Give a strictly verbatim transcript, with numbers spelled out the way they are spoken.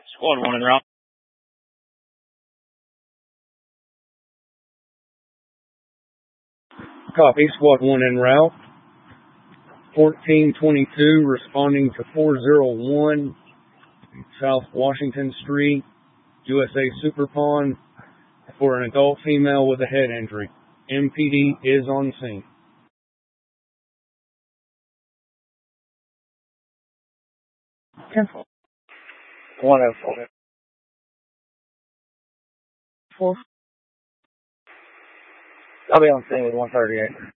Squad one en route. Copy, Squad one en route. fourteen twenty-two responding to four oh one South Washington Street, U S A Super Pond, for an adult female with a head injury. M P D is on scene. Careful. one oh four. Four. I'll be on scene with one thirty-eight.